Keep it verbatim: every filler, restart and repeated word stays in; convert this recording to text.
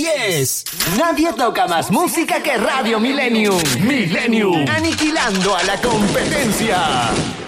diez. Nadie toca más música que Radio Millennium. Millennium. Aniquilando a la competencia.